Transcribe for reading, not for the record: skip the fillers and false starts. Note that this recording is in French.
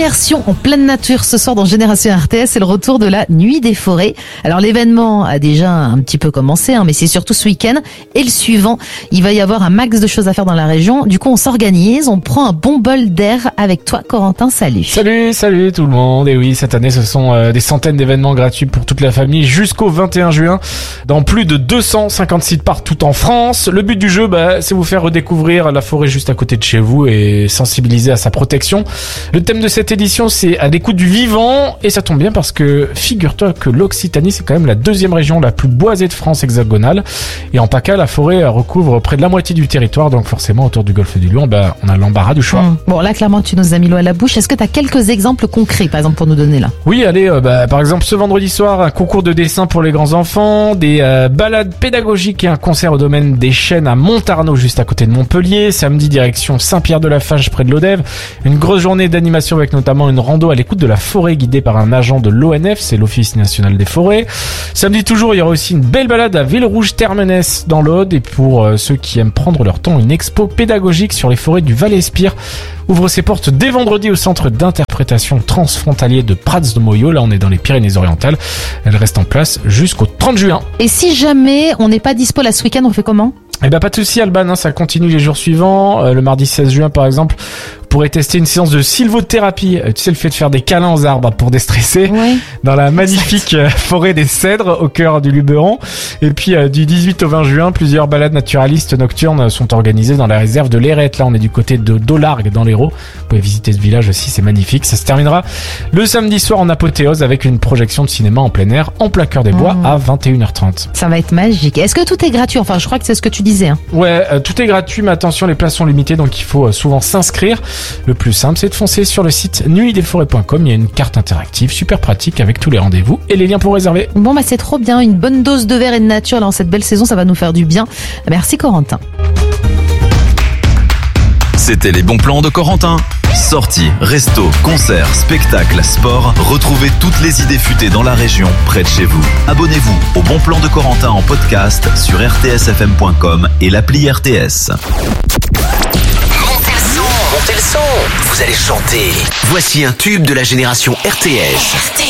immersion en pleine nature ce soir dans Génération RTS, c'est le retour de la Nuit des Forêts. Alors l'événement a déjà un petit peu commencé, mais c'est surtout ce week-end et le suivant. Il va y avoir un max de choses à faire dans la région. Du coup, on s'organise, on prend un bon bol d'air avec toi, Corentin. Salut. Salut tout le monde. Et oui, cette année, ce sont des centaines d'événements gratuits pour toute la famille jusqu'au 21 juin dans plus de 250 sites partout en France. Le but du jeu, c'est vous faire redécouvrir la forêt juste à côté de chez vous et sensibiliser à sa protection. Le thème de cette édition, c'est à l'écoute du vivant, et ça tombe bien parce que figure-toi que l'Occitanie, c'est quand même la deuxième région la plus boisée de France hexagonale, et en PACA, la forêt recouvre près de la moitié du territoire, donc forcément autour du golfe du Lion, on a l'embarras du choix. Bon, là clairement tu nous as mis l'eau à la bouche. Est-ce que tu as quelques exemples concrets par exemple pour nous donner là? Oui, allez, par exemple ce vendredi soir, un concours de dessin pour les grands enfants, des balades pédagogiques et un concert au domaine des Chênes à Montarnot juste à côté de Montpellier. Samedi, direction Saint-Pierre-de-la-Fage près de l'Odève, une grosse journée d'animation avec notamment une rando à l'écoute de la forêt guidée par un agent de l'ONF, c'est l'Office National des Forêts. Samedi toujours, il y aura aussi une belle balade à Villerouge-Termenès dans l'Aude, et pour ceux qui aiment prendre leur temps, une expo pédagogique sur les forêts du Val-Espire ouvre ses portes dès vendredi au centre d'interprétation transfrontalier de Prats de Moyo. Là, on est dans les Pyrénées-Orientales. Elle reste en place jusqu'au 30 juin. Et si jamais on n'est pas dispo là ce week-end, on fait comment? Pas de souci, Alban, ça continue les jours suivants. Le mardi 16 juin, par exemple, vous pourrez tester une séance de sylvothérapie. Tu sais, le fait de faire des câlins aux arbres pour déstresser. Ouais. Dans la magnifique forêt des Cèdres, au cœur du Luberon. Et puis, du 18 au 20 juin, plusieurs balades naturalistes nocturnes sont organisées dans la réserve de l'Érette. Là, on est du côté de Dolargue, dans l'Hérault. Vous pouvez visiter ce village aussi, c'est magnifique. Ça se terminera le samedi soir en apothéose avec une projection de cinéma en plein air, en plein cœur des bois, à 21h30. Ça va être magique. Est-ce que tout est gratuit? Enfin, je crois que c'est ce que tu disais. Ouais, tout est gratuit, mais attention, les places sont limitées, donc il faut souvent s'inscrire. Le plus simple, c'est de foncer sur le site nuitdesforêts.com. Il y a une carte interactive super pratique avec tous les rendez-vous et les liens pour réserver. Bon, c'est trop bien. Une bonne dose de verre et de nature dans cette belle saison, ça va nous faire du bien. Merci, Corentin. C'était les bons plans de Corentin. Sorties, restos, concerts, spectacles, sport, retrouvez toutes les idées futées dans la région, près de chez vous. Abonnez-vous au Bon Plan de Corentin en podcast sur rtsfm.com et l'appli RTS. Montez le son, vous allez chanter. Voici un tube de la génération RTS.